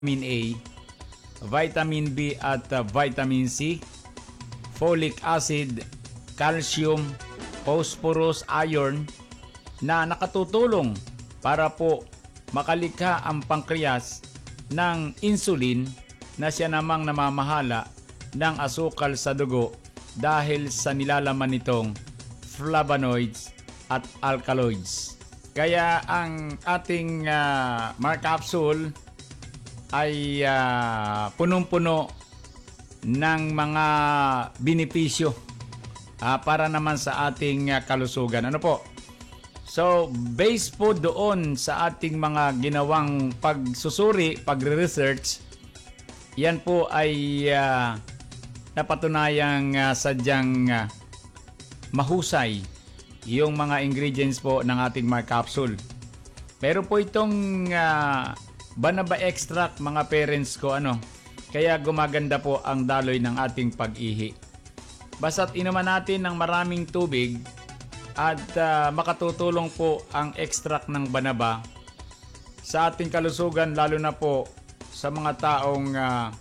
vitamin A, vitamin B at vitamin C, folic acid, calcium, phosphorus, iron na nakatutulong para po makalikha ang pankreas ng insulin na siya namang namamahala ng asukal sa dugo dahil sa nilalaman nitong flavonoids at alkaloids. Kaya ang ating Mar Capsule ay punong-puno ng mga benepisyo para naman sa ating kalusugan. Ano po? So, based po doon sa ating mga ginawang pagsusuri, pagre-research, yan po ay napatunayang sadyang mahusay yung mga ingredients po ng ating Mar Capsule. Pero po itong Banaba extract, mga parents ko, kaya gumaganda po ang daloy ng ating pag-ihi. Basta't inuman natin ng maraming tubig at makatutulong po ang extract ng banaba sa ating kalusugan, lalo na po sa mga taong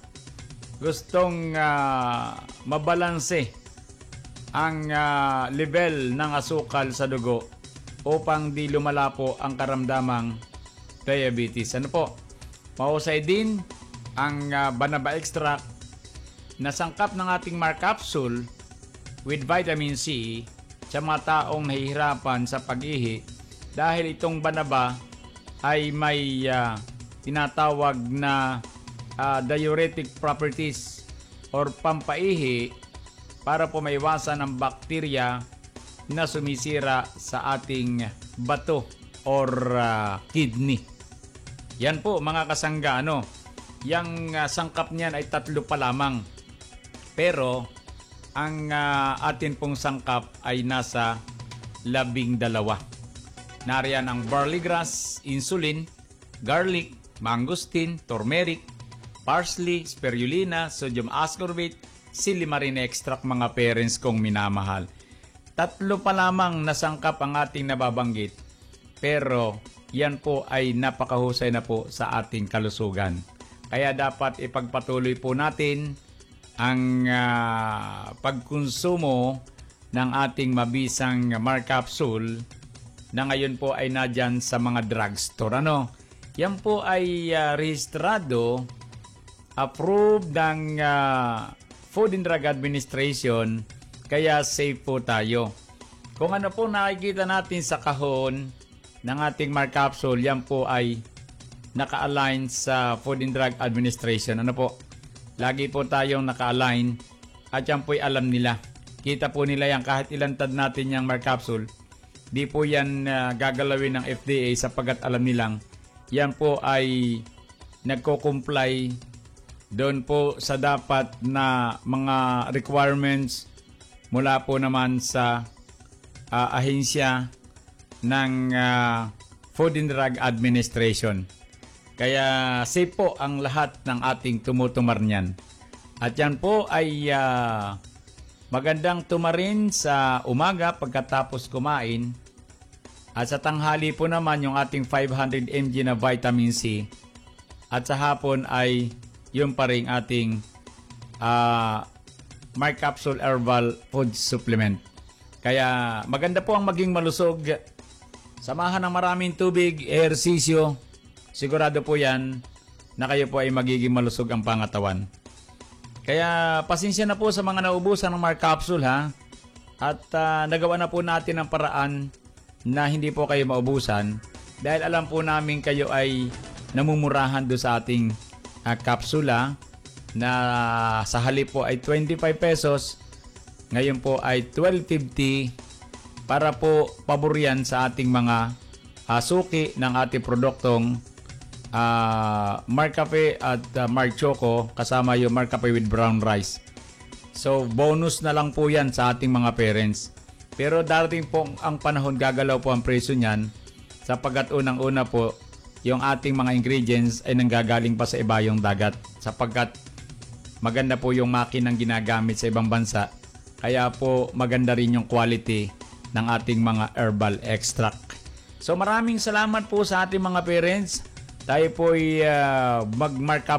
gustong mabalanse ang level ng asukal sa dugo upang di lumala po ang karamdamang diabetes. Ano po? Mahusay din ang banaba extract na sangkap ng ating Mar Capsule with vitamin C sa mga taong nahihirapan sa pag-ihi dahil itong banaba ay may tinatawag na diuretic properties or pampaihi para po maiwasan ang bakterya na sumisira sa ating bato or kidney. Yan po mga kasangga, yang sangkap niyan ay 3 pa lamang. Pero ang atin pong sangkap ay nasa 12. Nariyan ang barley grass, insulin, garlic, mangosteen, turmeric, parsley, spirulina, sodium ascorbate, silimarin extract, mga parents kong minamahal. 3 pa lamang na sangkap ang ating nababanggit, pero yan po ay napakahusay na po sa ating kalusugan. Kaya dapat ipagpatuloy po natin ang pagkonsumo ng ating mabisang Mar Capsule na ngayon po ay nadyan sa mga drugstore. Yan po ay rehistrado, approved ng Food and Drug Administration, kaya safe po tayo. Kung ano po nakikita natin sa kahon ng ating Mar Capsule, yan po ay naka-align sa Food and Drug Administration. Lagi po tayong naka-align at yan po ay alam nila. Kita po nila yan kahit ilan tad natin yung Mar Capsule. Di po yan gagalawin ng FDA sapagkat alam nilang yan po ay nagko-comply doon po sa dapat na mga requirements mula po naman sa ahensya ng Food and Drug Administration. Kaya safe po ang lahat ng ating tumutumar niyan. At yan po ay magandang tumarin sa umaga pagkatapos kumain. At sa tanghali po naman yung ating 500 mg na vitamin C. At sa hapon ay yung pa rin ating Mar Capsule Herbal Food Supplement. Kaya maganda po ang maging malusog. Samahan ng maraming tubig, ehersisyo. Sigurado po yan na kayo po ay magiging malusog ang pangatawan. Kaya pasensya na po sa mga naubusan ng Mar Capsule At nagawa na po natin ang paraan na hindi po kayo maubusan dahil alam po namin kayo ay namumurahan do sa ating kapsula na sa halip po ay 25 pesos, ngayon po ay 12.50 para po paboryan sa ating mga suki ng ating produktong Mar Cafe at Mar Choco kasama yung Mar Cafe with brown rice. So bonus na lang po yan sa ating mga parents. Pero darating po ang panahon, gagalaw po ang presyo niyan sapagkat unang-una po yung ating mga ingredients ay nanggagaling pa sa ibayong dagat sapagkat maganda po yung makinang ginagamit sa ibang bansa, kaya po maganda rin yung quality ng ating mga herbal extract. So maraming salamat po sa ating mga parents. tayo po'y mag-mark